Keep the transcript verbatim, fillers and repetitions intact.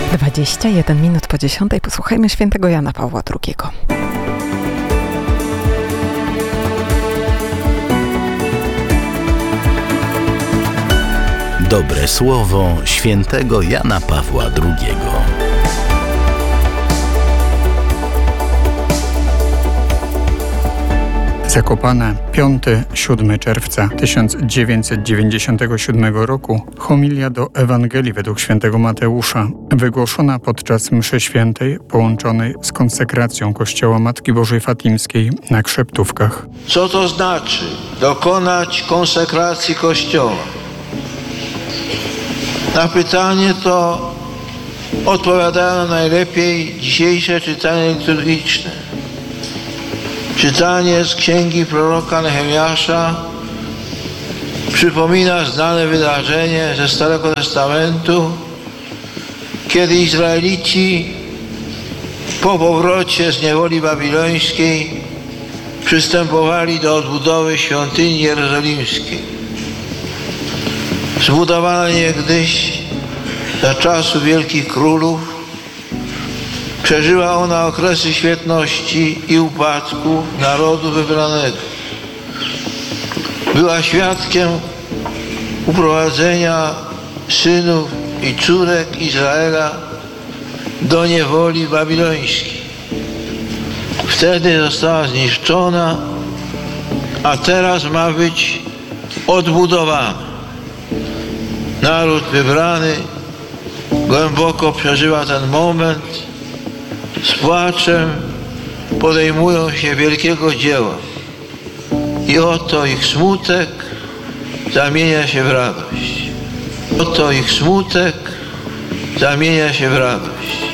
dwadzieścia jeden minut po dziesiątej. Posłuchajmy świętego Jana Pawła drugiego. Dobre słowo świętego Jana Pawła drugiego. Zakopane, piątego do siódmego czerwca tysiąc dziewięćset dziewięćdziesiątego siódmego roku, homilia do Ewangelii według świętego Mateusza, wygłoszona podczas mszy świętej połączonej z konsekracją Kościoła Matki Bożej Fatimskiej na Krzeptówkach. Co to znaczy dokonać konsekracji Kościoła? Na pytanie to odpowiadają najlepiej dzisiejsze czytania liturgiczne. Czytanie z księgi proroka Nehemiasza przypomina znane wydarzenie ze Starego Testamentu, kiedy Izraelici po powrocie z niewoli babilońskiej przystępowali do odbudowy świątyni jerozolimskiej. Zbudowana niegdyś za czasu wielkich królów, przeżyła ona okresy świetności i upadku narodu wybranego. Była świadkiem uprowadzenia synów i córek Izraela do niewoli babilońskiej. Wtedy została zniszczona, a teraz ma być odbudowana. Naród wybrany głęboko przeżywa ten moment. Z płaczem podejmują się wielkiego dzieła i oto ich smutek zamienia się w radość. Oto ich smutek zamienia się w radość.